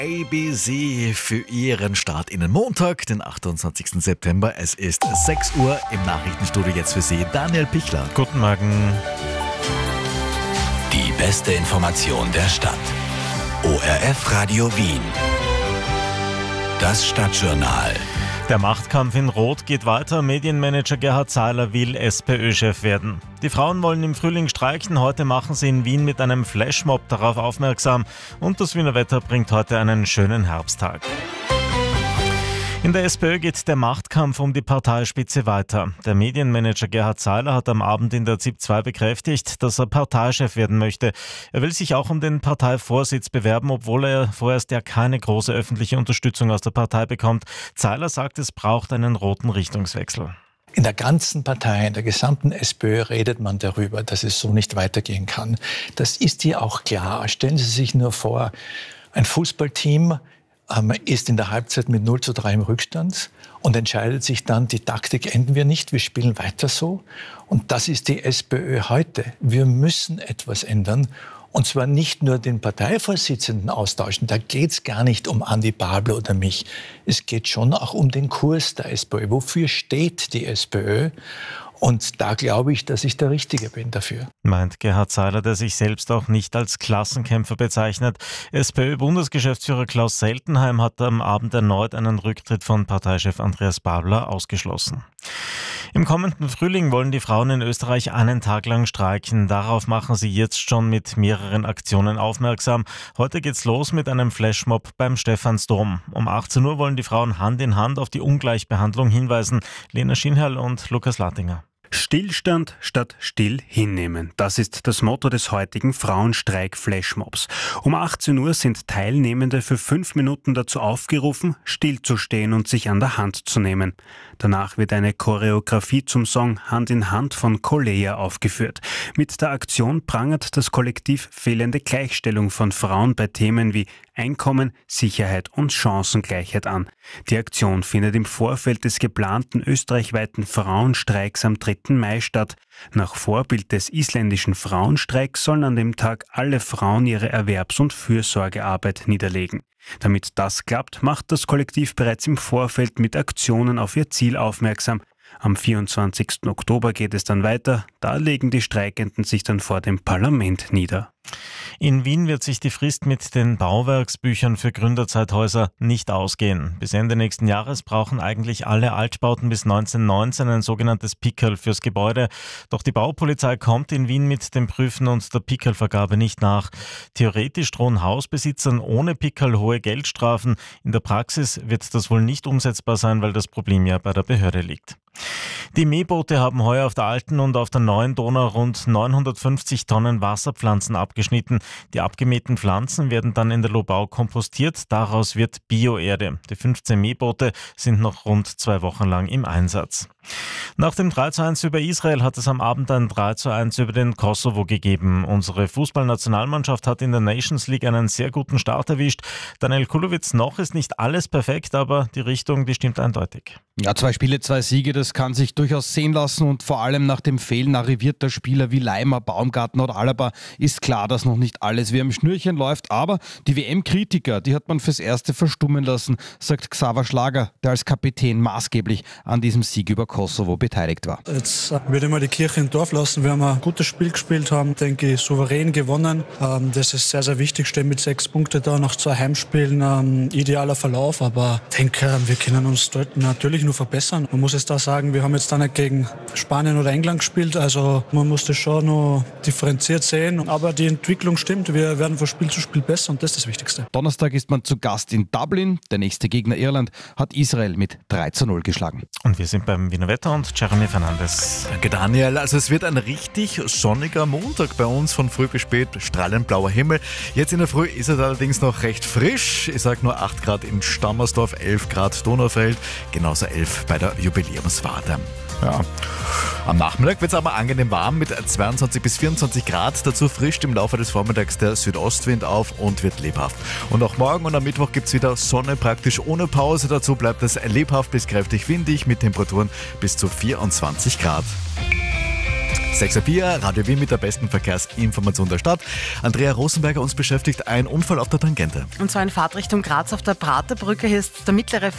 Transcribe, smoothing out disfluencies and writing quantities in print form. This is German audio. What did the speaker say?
ABC für Ihren Start in den Montag, den 28. September. Es ist 6 Uhr im Nachrichtenstudio jetzt für Sie Daniel Pichler. Guten Morgen. Die beste Information der Stadt. ORF Radio Wien. Das Stadtjournal. Der Machtkampf in Rot geht weiter. Medienmanager Gerhard Zeiler will SPÖ-Chef werden. Die Frauen wollen im Frühling streiken. Heute machen sie in Wien mit einem Flashmob darauf aufmerksam. Und das Wiener Wetter bringt heute einen schönen Herbsttag. In der SPÖ geht der Machtkampf um die Parteispitze weiter. Der Medienmanager Gerhard Zeiler hat am Abend in der ZIP 2 bekräftigt, dass er Parteichef werden möchte. Er will sich auch um den Parteivorsitz bewerben, obwohl er vorerst ja keine große öffentliche Unterstützung aus der Partei bekommt. Zeiler sagt, es braucht einen roten Richtungswechsel. In der ganzen Partei, in der gesamten SPÖ redet man darüber, dass es so nicht weitergehen kann. Das ist hier auch klar. Stellen Sie sich nur vor, ein Fußballteam ist in der Halbzeit mit 0:3 im Rückstand und entscheidet sich dann, die Taktik ändern wir nicht, wir spielen weiter so. Und das ist die SPÖ heute. Wir müssen etwas ändern. Und zwar nicht nur den Parteivorsitzenden austauschen. Da geht es gar nicht um Andi Babler oder mich. Es geht schon auch um den Kurs der SPÖ. Wofür steht die SPÖ? Und da glaube ich, dass ich der Richtige bin dafür. Meint Gerhard Zeiler, der sich selbst auch nicht als Klassenkämpfer bezeichnet. SPÖ-Bundesgeschäftsführer Klaus Seltenheim hat am Abend erneut einen Rücktritt von Parteichef Andreas Babler ausgeschlossen. Im kommenden Frühling wollen die Frauen in Österreich einen Tag lang streiken. Darauf machen sie jetzt schon mit mehreren Aktionen aufmerksam. Heute geht's los mit einem Flashmob beim Stephansdom. Um 18 Uhr wollen die Frauen Hand in Hand auf die Ungleichbehandlung hinweisen. Lena Schinherl und Lukas Latinger. Stillstand statt still hinnehmen. Das ist das Motto des heutigen Frauenstreik-Flashmobs. Um 18 Uhr sind Teilnehmende für 5 Minuten dazu aufgerufen, stillzustehen und sich an der Hand zu nehmen. Danach wird eine Choreografie zum Song Hand in Hand von Kolleja aufgeführt. Mit der Aktion prangert das Kollektiv fehlende Gleichstellung von Frauen bei Themen wie Einkommen, Sicherheit und Chancengleichheit an. Die Aktion findet im Vorfeld des geplanten österreichweiten Frauenstreiks am 3. Mai statt. Nach Vorbild des isländischen Frauenstreiks sollen an dem Tag alle Frauen ihre Erwerbs- und Fürsorgearbeit niederlegen. Damit das klappt, macht das Kollektiv bereits im Vorfeld mit Aktionen auf ihr Ziel aufmerksam. Am 24. Oktober geht es dann weiter. Da legen die Streikenden sich dann vor dem Parlament nieder. In Wien wird sich die Frist mit den Bauwerksbüchern für Gründerzeithäuser nicht ausgehen. Bis Ende nächsten Jahres brauchen eigentlich alle Altbauten bis 1919 ein sogenanntes Pickerl fürs Gebäude. Doch die Baupolizei kommt in Wien mit dem Prüfen und der Pickerlvergabe nicht nach. Theoretisch drohen Hausbesitzern ohne Pickerl hohe Geldstrafen. In der Praxis wird das wohl nicht umsetzbar sein, weil das Problem ja bei der Behörde liegt. Die Mähboote haben heuer auf der alten und auf der neuen Donau rund 950 Tonnen Wasserpflanzen abgeschnitten. Die abgemähten Pflanzen werden dann in der Lobau kompostiert. Daraus wird Bioerde. Die 15 Mähboote sind noch rund 2 Wochen lang im Einsatz. Nach dem 3:1 über Israel hat es am Abend ein 3:1 über den Kosovo gegeben. Unsere Fußballnationalmannschaft hat in der Nations League einen sehr guten Start erwischt. Daniel Kulowitz, noch ist nicht alles perfekt, aber die Richtung, die stimmt eindeutig. Ja, 2 Spiele, 2 Siege, das kann sich durchaus sehen lassen und vor allem nach dem Fehlen arrivierter Spieler wie Leimer, Baumgarten oder Alaba ist klar, dass noch nicht alles wie am Schnürchen läuft, aber die WM-Kritiker, die hat man fürs Erste verstummen lassen, sagt Xaver Schlager, der als Kapitän maßgeblich an diesem Sieg über Kosovo beteiligt war. Jetzt würde ich mal die Kirche im Dorf lassen. Wir haben ein gutes Spiel gespielt, haben, denke ich, souverän gewonnen. Das ist sehr, sehr wichtig, stehen mit 6 Punkten da nach 2 Heimspielen. Idealer Verlauf, aber ich denke, wir können uns dort natürlich nur verbessern. Man muss jetzt da sagen, wir haben jetzt da nicht gegen Spanien oder England gespielt, also man muss das schon noch differenziert sehen. Aber die Entwicklung stimmt, wir werden von Spiel zu Spiel besser und das ist das Wichtigste. Donnerstag ist man zu Gast in Dublin. Der nächste Gegner Irland hat Israel mit 3:0 geschlagen. Und wir sind beim Wiener Wetter und Jeremy Fernandes. Danke Daniel. Also es wird ein richtig sonniger Montag bei uns, von früh bis spät, strahlend blauer Himmel. Jetzt in der Früh ist es allerdings noch recht frisch. Ich sage nur 8 Grad in Stammersdorf, 11 Grad Donaufeld, genauso 11 bei der Jubiläumswarte. Ja. Am Nachmittag wird es aber angenehm warm mit 22 bis 24 Grad. Dazu frischt im Laufe des Vormittags der Südostwind auf und wird lebhaft. Und auch morgen und am Mittwoch gibt es wieder Sonne praktisch ohne Pause. Dazu bleibt es lebhaft bis kräftig windig mit Temperaturen bis zu 24 Grad. 6.04 Radio Wien mit der besten Verkehrsinformation der Stadt. Andrea Rosenberger, uns beschäftigt ein Unfall auf der Tangente. Und zwar in Fahrtrichtung Graz auf der Praterbrücke. Hier ist der mittlere